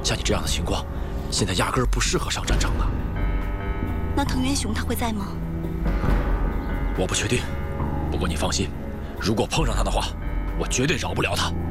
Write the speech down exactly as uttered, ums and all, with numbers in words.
像你这样的情况，现在压根儿不适合上战场了。 那藤原雄他会在吗？ 我不确定，不过你放心，如果碰上他的话，我绝对饶不了他。